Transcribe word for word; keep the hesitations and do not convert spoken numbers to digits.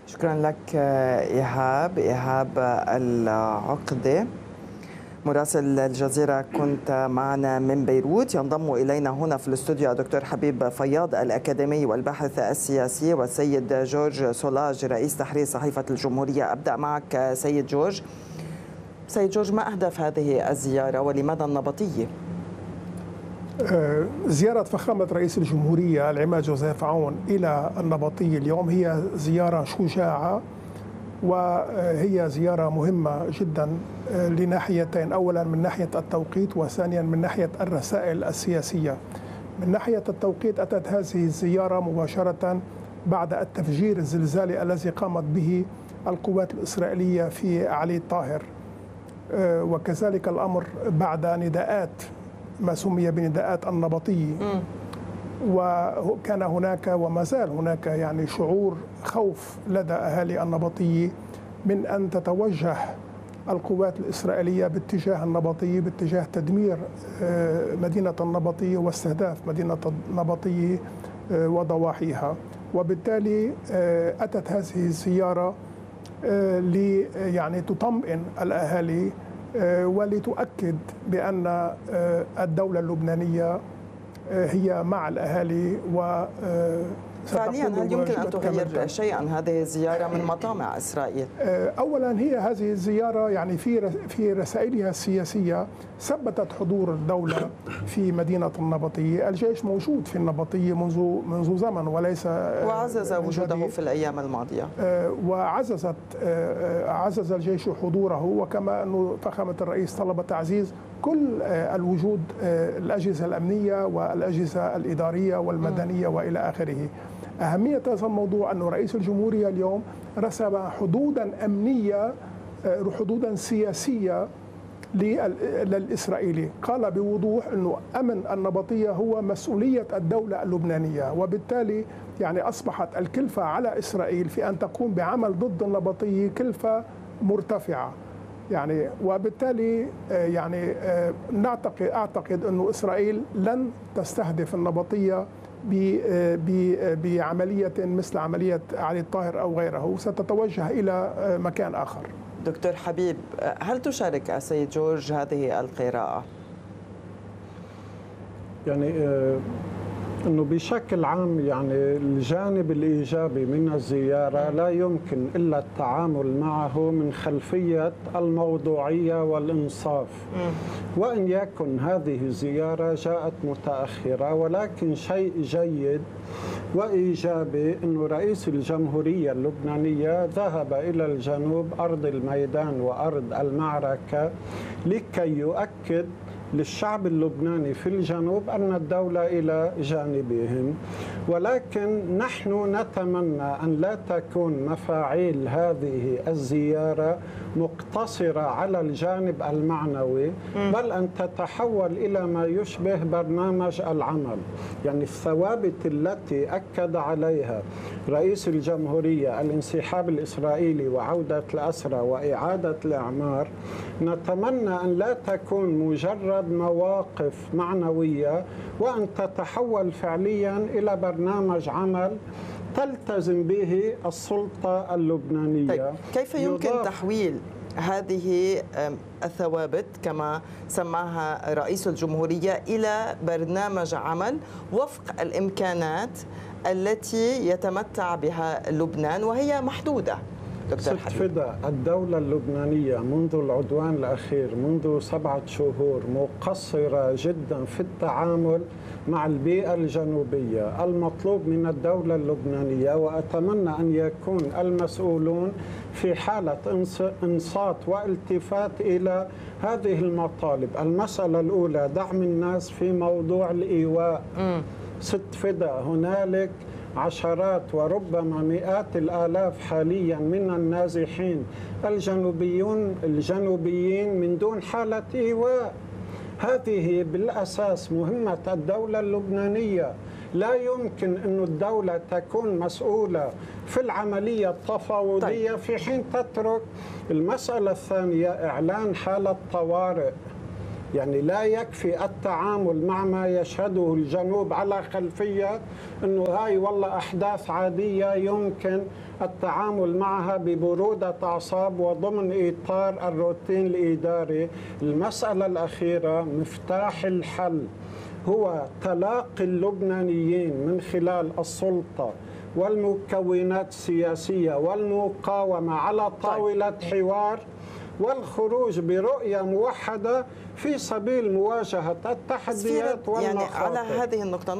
شكرا لك إيهاب إيهاب العقدة مراسل الجزيرة، كنت معنا من بيروت. ينضم إلينا هنا في الاستوديو الدكتور حبيب فياض الأكاديمي والباحث السياسي، والسيد جورج سولاج رئيس تحرير صحيفة الجمهورية. أبدأ معك سيد جورج. سيد جورج، ما أهداف هذه الزيارة ولماذا النبطية؟ زيارة فخامة رئيس الجمهورية العماد جوزيف عون إلى النبطية اليوم هي زيارة شجاعة، وهي زيارة مهمة جدا لناحيتين: أولا من ناحية التوقيت، وثانيا من ناحية الرسائل السياسية. من ناحية التوقيت أتت هذه الزيارة مباشرة بعد التفجير الزلزالي الذي قامت به القوات الإسرائيلية في علي الطاهر، وكذلك الأمر بعد نداءات ما سمي بنداءات النبطية. وكان هناك وما زال هناك يعني شعور خوف لدى أهالي النبطية من أن تتوجه القوات الإسرائيلية باتجاه النبطية، باتجاه تدمير مدينة النبطية واستهداف مدينة النبطية وضواحيها. وبالتالي أتت هذه الزيارة لي يعني تطمئن الأهالي ولتؤكد بأن الدولة اللبنانية هي مع الأهالي. و فعليا هل يمكن أن تغير شيئا هذه الزيارة من مطامع إسرائيل؟ أولا هي هذه الزيارة يعني في في رسائلها السياسية ثبتت حضور الدولة في مدينة النبطية. الجيش موجود في النبطية منذ منذ زمن وليس وعزز وجوده في الأيام الماضية، وعززت عزز الجيش حضوره، وكما أنه فخامة الرئيس طلب تعزيز كل الوجود الأجهزة الأمنية والأجهزة الإدارية والمدنية وإلى آخره. أهمية هذا الموضوع أن رئيس الجمهورية اليوم رسم حدودا أمنية، حدودا سياسية للإسرائيلي. قال بوضوح أنه أمن النبطية هو مسؤولية الدولة اللبنانية، وبالتالي يعني أصبحت الكلفة على إسرائيل في أن تقوم بعمل ضد النبطية كلفة مرتفعة. يعني وبالتالي يعني نعتقد أعتقد أنه إسرائيل لن تستهدف النبطية بعملية مثل عملية علي الطاهر أو غيره، ستتوجه إلى مكان آخر. دكتور حبيب، هل تشارك السيد جورج هذه القراءة؟ يعني أنه بشكل عام يعني الجانب الإيجابي من الزيارة لا يمكن إلا التعامل معه من خلفية الموضوعية والإنصاف. وإن يكن هذه الزيارة جاءت متأخرة، ولكن شيء جيد وإيجابي أنه رئيس الجمهورية اللبنانية ذهب إلى الجنوب، أرض الميدان وأرض المعركة، لكي يؤكد للشعب اللبناني في الجنوب أن الدولة إلى جانبهم. ولكن نحن نتمنى أن لا تكون مفاعيل هذه الزيارة مقتصرة على الجانب المعنوي، بل أن تتحول إلى ما يشبه برنامج العمل. يعني الثوابت التي أكد عليها رئيس الجمهورية، الانسحاب الإسرائيلي وعودة الأسرى وإعادة الإعمار، نتمنى أن لا تكون مجرد مواقف معنوية، وأن تتحول فعليا إلى برنامج عمل تلتزم به السلطة اللبنانية. طيب، كيف يمكن تحويل هذه الثوابت كما سماها رئيس الجمهورية إلى برنامج عمل وفق الإمكانات التي يتمتع بها لبنان وهي محدودة؟ دكتور حبيب، الدولة اللبنانية منذ العدوان الأخير، منذ سبعة شهور، مقصرة جدا في التعامل مع البيئة الجنوبية. المطلوب من الدولة اللبنانية، وأتمنى أن يكون المسؤولون في حالة إنصات والتفات إلى هذه المطالب. المسألة الأولى دعم الناس في موضوع الإيواء. ست فدا، هنالك عشرات وربما مئات الآلاف حاليا من النازحين الجنوبيون الجنوبيين من دون حالة إيواء. هذه بالأساس مهمة الدولة اللبنانية. لا يمكن أن الدولة تكون مسؤولة في العملية التفاوضية في حين تترك. المسألة الثانية إعلان حالة طوارئ يعني لا يكفي التعامل مع ما يشهده الجنوب على خلفية أنه هاي والله أحداث عادية يمكن التعامل معها ببرودة أعصاب وضمن إطار الروتين الإداري. المسألة الأخيرة مفتاح الحل هو تلاقي اللبنانيين من خلال السلطة والمكونات السياسية والمقاومة على طاولة حوار، والخروج برؤية موحدة في سبيل مواجهة التحديات والمخاطر. يعني على هذه النقطة